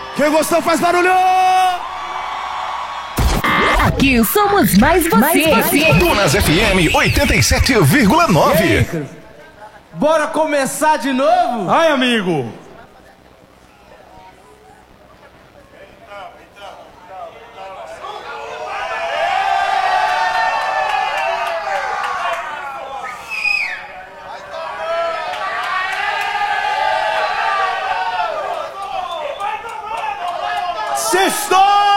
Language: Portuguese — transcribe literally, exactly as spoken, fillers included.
Quem gostou faz barulho! Aqui somos mais você. Mais você. Dunas F M oitenta e sete vírgula nove. Bora começar de novo? Ai, amigo! Sextou!